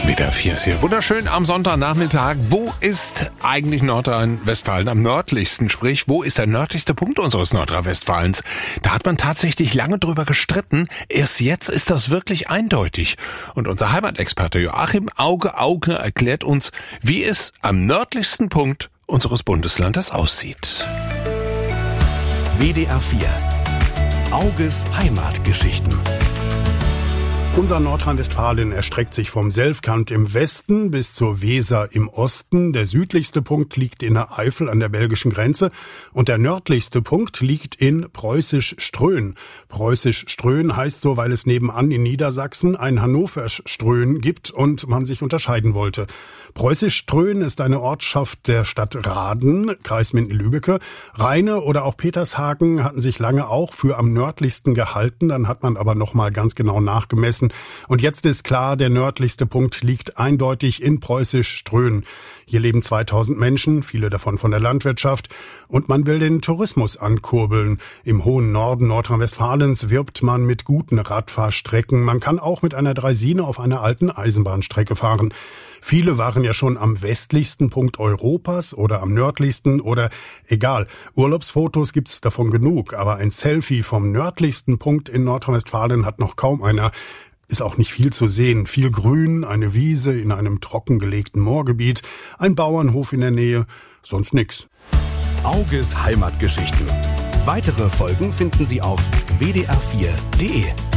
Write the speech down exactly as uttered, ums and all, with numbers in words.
W D R vier ist hier. Wunderschön am Sonntagnachmittag. Wo ist eigentlich Nordrhein-Westfalen am nördlichsten? Sprich, wo ist der nördlichste Punkt unseres Nordrhein-Westfalens? Da hat man tatsächlich lange drüber gestritten. Erst jetzt ist das wirklich eindeutig. Und unser Heimatexperte Joachim Auge-Auge erklärt uns, wie es am nördlichsten Punkt unseres Bundeslandes aussieht. W D R vier. Auges Heimatgeschichten. Unser Nordrhein-Westfalen erstreckt sich vom Selfkant im Westen bis zur Weser im Osten. Der südlichste Punkt liegt in der Eifel an der belgischen Grenze und der nördlichste Punkt liegt in Preußisch-Ströhen. Preußisch-Ströhen heißt so, weil es nebenan in Niedersachsen ein Hannover-Ströhen gibt und man sich unterscheiden wollte. Preußisch-Ströhen ist eine Ortschaft der Stadt Rahden, Kreis Minden-Lübbecke. Rheine oder auch Petershagen hatten sich lange auch für am nördlichsten gehalten, dann hat man aber noch mal ganz genau nachgemessen. Und jetzt ist klar, der nördlichste Punkt liegt eindeutig in Preußisch-Ströhen. Hier leben zweitausend Menschen, viele davon von der Landwirtschaft. Und man will den Tourismus ankurbeln. Im hohen Norden Nordrhein-Westfalens wirbt man mit guten Radfahrstrecken. Man kann auch mit einer Draisine auf einer alten Eisenbahnstrecke fahren. Viele waren ja schon am westlichsten Punkt Europas oder am nördlichsten oder egal. Urlaubsfotos gibt's davon genug, aber ein Selfie vom nördlichsten Punkt in Nordrhein-Westfalen hat noch kaum einer. Ist auch nicht viel zu sehen. Viel Grün, eine Wiese in einem trockengelegten Moorgebiet, ein Bauernhof in der Nähe, sonst nix. Auges Heimatgeschichten. Weitere Folgen finden Sie auf w d r vier punkt d e.